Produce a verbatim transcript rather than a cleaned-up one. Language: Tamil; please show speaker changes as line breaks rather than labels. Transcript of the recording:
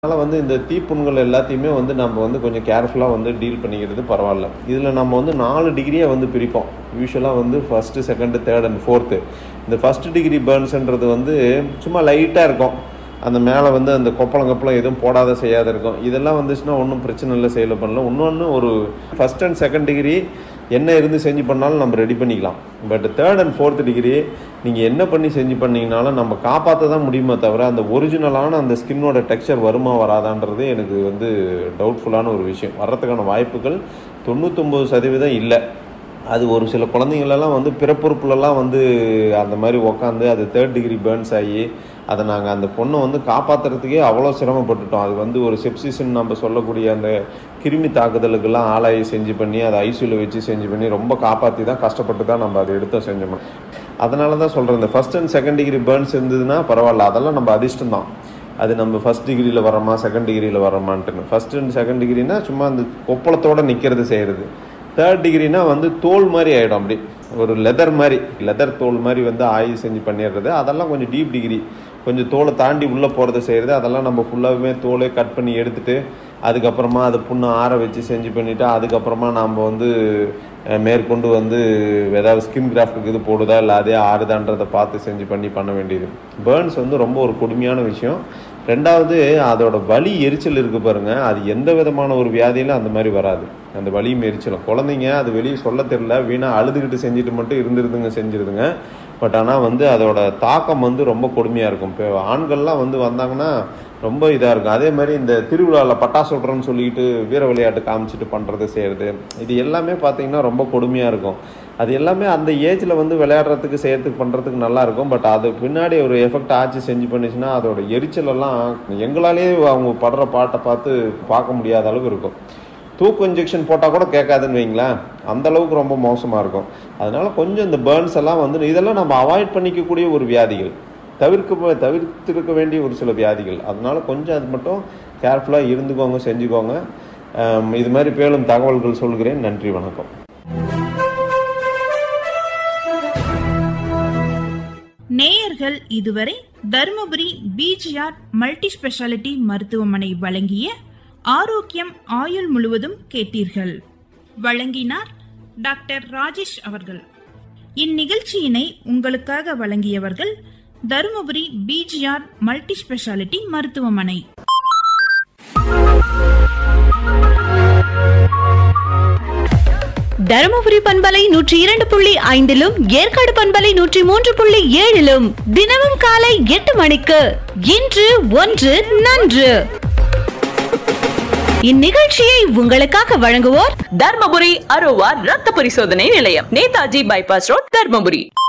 அதனால் வந்து இந்த தீப்புண்கள் எல்லாத்தையுமே வந்து நம்ம வந்து கொஞ்சம் கேர்ஃபுல்லாக வந்து டீல் பண்ணிக்கிறது பரவாயில்ல. இதில் நம்ம வந்து நாலு டிகிரியாக வந்து பிரிப்போம். யூஸ்வலாக வந்து first, second, third and fourth. இந்த ஃபஸ்ட்டு டிகிரி பேர்ன்ஸுன்றது வந்து சும்மா லைட்டாக இருக்கும். அந்த மேலே வந்து அந்த கொப்பளம் கப்பளம் எதுவும் போடாத செய்யாத இருக்கும். இதெல்லாம் வந்துச்சுன்னா ஒன்றும் பிரச்சனை இல்லை, செய்யல பண்ணல. இன்னொன்று ஒரு ஃபஸ்ட் அண்ட் செகண்ட் டிகிரி என்ன இருந்து செஞ்சு பண்ணாலும் நம்ம ரெடி பண்ணிக்கலாம். But third and fourth degree நீங்கள் என்ன பண்ணி செஞ்சு பண்ணிங்கனாலும் நம்ம காப்பாற்ற தான் முடியுமே தவிர அந்த ஒரிஜினலான அந்த ஸ்கின்னோட டெக்ஸ்சர் வருமா வராதான்றது எனக்கு வந்து டவுட்ஃபுல்லான ஒரு விஷயம். வர்றதுக்கான வாய்ப்புகள் தொண்ணூத்தொம்பது சதவீதம் இல்லை. அது ஒரு சில குழந்தைங்களெல்லாம் வந்து பிறப்புறுப்புலலாம் வந்து அந்த மாதிரி உக்காந்து அது தேர்ட் டிகிரி பேர்ன்ஸ் ஆகி அதை நாங்கள் அந்த பொண்ணை வந்து காப்பாற்றுறதுக்கே அவ்வளோ சிரமப்பட்டுட்டோம். அது வந்து ஒரு செப்சிஸ்ன்னு நம்ம சொல்லக்கூடிய அந்த கிருமி தாக்குதலுக்கெல்லாம் ஆளாகி செஞ்சு பண்ணி அதை ஐசியூவில் வச்சு செஞ்சு பண்ணி ரொம்ப காப்பாற்றி தான் கஷ்டப்பட்டு தான் நம்ம அதை எடுத்தோம் செஞ்சோம். அதனால தான் சொல்கிறேன், இந்த first and second degree burns இருந்ததுன்னா பரவாயில்ல, அதெல்லாம் நம்ம அதிர்ஷ்டம் தான். அது நம்ம ஃபஸ்ட் டிகிரியில் வரோமா செகண்ட் டிகிரியில் வரோமான்ட்டுன்னு. ஃபஸ்ட் அண்ட் செகண்ட் டிகிரினா சும்மா அந்த கொப்பளத்தோடு நிற்கிறது செய்கிறது. தேர்ட் டிகிரினா வந்து தோல் மாதிரி ஆகிடும், அப்படி ஒரு லெதர் மாதிரி லெதர் தோல் மாதிரி வந்து ஆகி செஞ்சு பண்ணிடுறது. அதெல்லாம் கொஞ்சம் டீப் டிகிரி, கொஞ்சம் தோலை தாண்டி உள்ளே போகிறத செய்கிறது. அதெல்லாம் நம்ம ஃபுல்லாகவே தோலை கட் பண்ணி எடுத்துகிட்டு அதுக்கப்புறமா அது புண்ணை ஆற வச்சு செஞ்சு பண்ணிவிட்டு அதுக்கப்புறமா நாம் வந்து மேற்கொண்டு வந்து ஏதாவது ஸ்கின் கிராஃப்ட்டுக்கு இது போடுதா இல்லை அதே ஆறுதான்றதை பார்த்து செஞ்சு பண்ணி பண்ண வேண்டியது. பேர்ன்ஸ் வந்து ரொம்ப ஒரு கொடுமையான விஷயம். ரெண்டாவது அதோட வலி எரிச்சல் இருக்குது பாருங்கள், அது எந்த விதமான ஒரு வியாதியிலும் அந்த மாதிரி வராது. அந்த வலியும் எரிச்சலும் குழந்தைங்க அது வெளியே சொல்ல தெரியல, வீணாக அழுதுகிட்டு செஞ்சுட்டு மட்டும் இருந்துருதுங்க செஞ்சுருதுங்க. பட் ஆனால் வந்து அதோட தாக்கம் வந்து ரொம்ப கொடுமையாக இருக்கும். இப்போ ஆண்கள்லாம் வந்து வந்தாங்கன்னா ரொம்ப இதாக இருக்கும். அதே மாதிரி இந்த திருவிழாவில் பட்டாசு விட்றோன்னு சொல்லிட்டு வீர விளையாட்டு காமிச்சிட்டு பண்ணுறது செய்கிறது, இது எல்லாமே பார்த்திங்கன்னா ரொம்ப கொடுமையாக இருக்கும். அது எல்லாமே அந்த ஏஜில் வந்து விளையாடுறதுக்கு செய்கிறதுக்கு பண்ணுறதுக்கு நல்லாயிருக்கும். பட் அது பின்னாடி ஒரு எஃபெக்ட் ஆச்சு செஞ்சு பண்ணிச்சுன்னா அதோட எரிச்சலெல்லாம் எங்களாலே அவங்க படுற பாட்டை பார்த்து பார்க்க முடியாத அளவுக்கு இருக்கும். தூக்கு இன்ஜெக்ஷன் போட்டால் கூட கேட்காதுன்னு வைங்களேன், அந்தளவுக்கு ரொம்ப மோசமாக இருக்கும். அதனால் கொஞ்சம் இந்த பேர்ன்ஸ் எல்லாம் வந்து இதெல்லாம் நம்ம அவாய்ட் பண்ணிக்கக்கூடிய ஒரு வியாதிகள், தவிர்க்க தவிர்த்திருக்க வேண்டிய ஒரு சில வியாதிகள். அதனால் கொஞ்சம் அது மட்டும் கேர்ஃபுல்லாக இருந்துக்கோங்க, செஞ்சுக்கோங்க. இது மாதிரி மேலும் தகவல்கள் சொல்கிறேன். நன்றி, வணக்கம்.
நேயர்கள் இதுவரை தருமபுரி பிஜிஆர் மல்டி ஸ்பெஷாலிட்டி மருத்துவமனை வழங்கிய ஆரோக்கியம் ஆயுள் முழுவதும் கேட்டீர்கள். வழங்கினார் டாக்டர் ராஜேஷ் அவர்கள். இந்நிகழ்ச்சியினை உங்களுக்காக வழங்கியவர்கள் தருமபுரி பிஜிஆர் மல்டி ஸ்பெஷாலிட்டி மருத்துவமனை.
தருமபுரி பண்பலை நூற்றி இரண்டு புள்ளி ஐந்திலும் ஏற்காடு பண்பலை நூற்றி மூன்று புள்ளி ஏழிலும் தினமும் காலை எட்டு மணிக்கு இன்று ஒன்று நன்று. இந்நிகழ்ச்சியை உங்களுக்காக வழங்குவோர்
தர்மபுரி அரோவா ரத்த பரிசோதனை நிலையம், நேதாஜி பைபாஸ் ரோட், தர்மபுரி.